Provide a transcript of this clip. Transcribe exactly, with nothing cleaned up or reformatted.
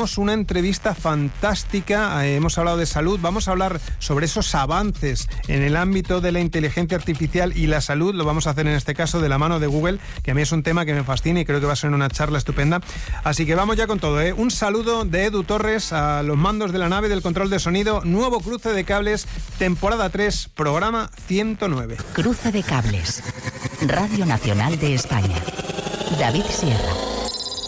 tenemos una entrevista fantástica. Eh, hemos hablado de salud, vamos a hablar sobre esos avances en el ámbito de la inteligencia artificial y la salud. Lo vamos a hacer en este caso de la mano de Google, que a mí es un tema que me fascina y creo que va a ser una charla estupenda. Así que vamos ya con todo, ¿eh? Un saludo de Edu Torres a los mandos de la nave del control de sonido. Nuevo Cruce de Cables, temporada tres, programa ciento nueve. Cruce de Cables, Radio Nacional de España. David Sierra.